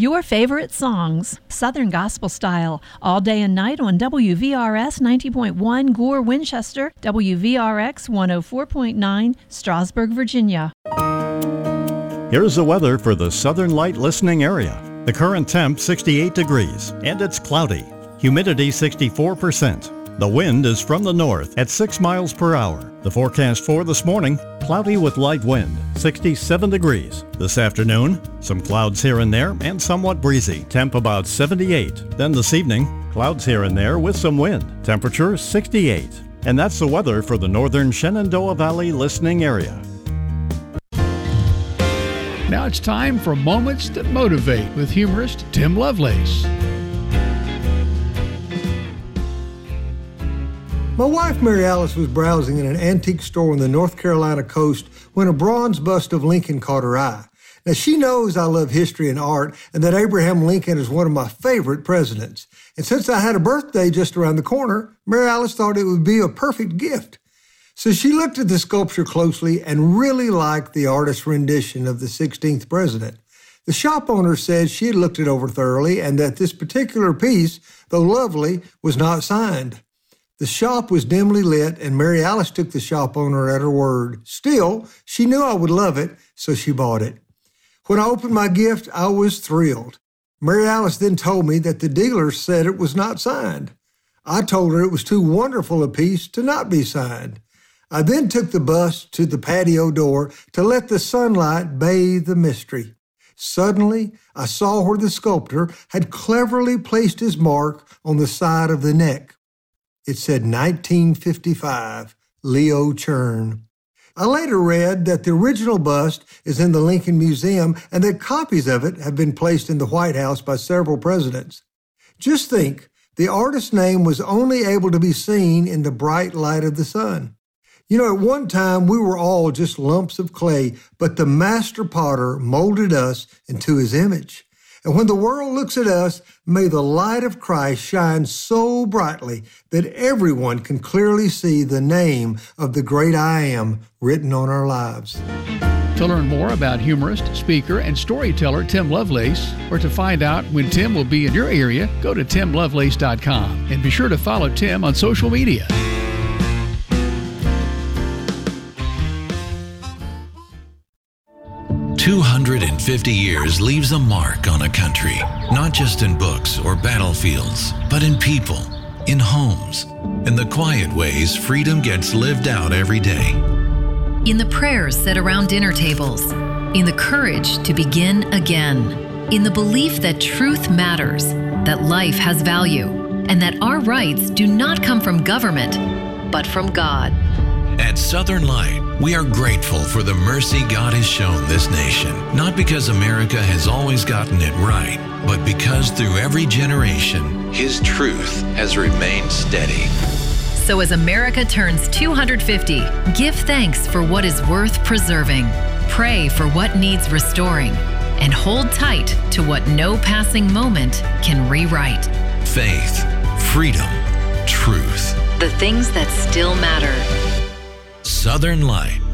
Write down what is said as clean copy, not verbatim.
Your favorite songs, Southern Gospel Style, all day and night on WVRS 90.1 Gore, Winchester, WVRX 104.9 Strasburg, Virginia. Here's the weather for the Southern Light listening area. The current temp 68 degrees and it's cloudy. Humidity 64%. The wind is from the north at 6 miles per hour. The forecast for this morning, cloudy with light wind, 67 degrees. This afternoon, some clouds here and there and somewhat breezy. Temp about 78. Then this evening, clouds here and there with some wind. Temperature 68. And that's the weather for the northern Shenandoah Valley listening area. Now it's time for Moments That Motivate with humorist Tim Lovelace. My wife, Mary Alice, was browsing in an antique store on the North Carolina coast when a bronze bust of Lincoln caught her eye. Now, she knows I love history and art and that Abraham Lincoln is one of my favorite presidents. And since I had a birthday just around the corner, Mary Alice thought it would be a perfect gift. So she looked at the sculpture closely and really liked the artist's rendition of the 16th president. The shop owner said she had looked it over thoroughly and that this particular piece, though lovely, was not signed. The shop was dimly lit, and Mary Alice took the shop owner at her word. Still, she knew I would love it, so she bought it. When I opened my gift, I was thrilled. Mary Alice then told me that the dealer said it was not signed. I told her it was too wonderful a piece to not be signed. I then took the bust to the patio door to let the sunlight bathe the mystery. Suddenly, I saw where the sculptor had cleverly placed his mark on the side of the neck. It said 1955, Leo Chern. I later read that the original bust is in the Lincoln Museum and that copies of it have been placed in the White House by several presidents. Just think, the artist's name was only able to be seen in the bright light of the sun. You know, at one time, we were all just lumps of clay, but the master potter molded us into his image. And when the world looks at us, may the light of Christ shine so brightly that everyone can clearly see the name of the great I Am written on our lives. To learn more about humorist, speaker, and storyteller Tim Lovelace, or to find out when Tim will be in your area, go to timlovelace.com. And be sure to follow Tim on social media. "250 years leaves a mark on a country, not just in books or battlefields, but in people, in homes, in the quiet ways freedom gets lived out every day. In the prayers said around dinner tables, in the courage to begin again, in the belief that truth matters, that life has value, and that our rights do not come from government, but from God." At Southern Light, we are grateful for the mercy God has shown this nation, not because America has always gotten it right, but because through every generation, His truth has remained steady. So as America turns 250, give thanks for what is worth preserving, pray for what needs restoring, and hold tight to what no passing moment can rewrite. Faith, freedom, truth. The things that still matter. Southern Light.